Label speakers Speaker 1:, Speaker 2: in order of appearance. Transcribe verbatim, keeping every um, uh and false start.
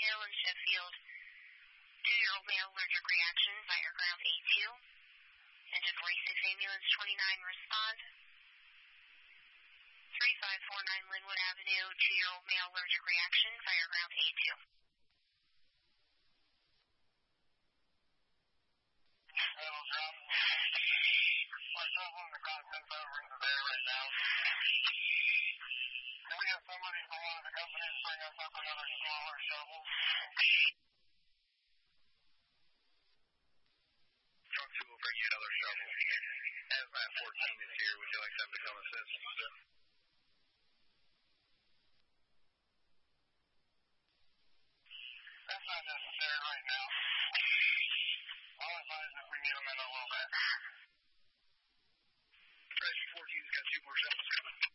Speaker 1: Hill and Sheffield. Two-year-old male allergic reaction via ground A two. Into forty-six ambulance twenty-nine respond. three five four nine Linwood Avenue, two-year-old male allergic reaction via ground A two.
Speaker 2: Little drum. My cell phone, the contents over into there right now. Do we have somebody from one of the companies bring us up another smaller shovel?
Speaker 3: Truck two will bring you another shovel. Hazmat fourteen is here. Would you like them to come assist?
Speaker 2: That's not necessary right now. I'll advise if we need them in a little bit.
Speaker 3: Rescue fourteen's got two more shovels coming.